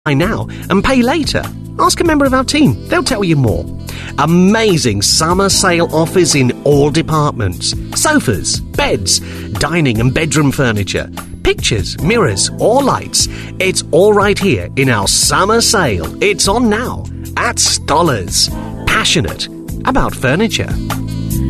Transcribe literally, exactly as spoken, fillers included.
Buy now and pay later. Ask a member of our team. They'll tell you more. Amazing summer sale offers in all departments. Sofas, beds, dining and bedroom furniture, pictures, mirrors or lights. It's all right here in our summer sale. It's on now at Stollers. Passionate about furniture.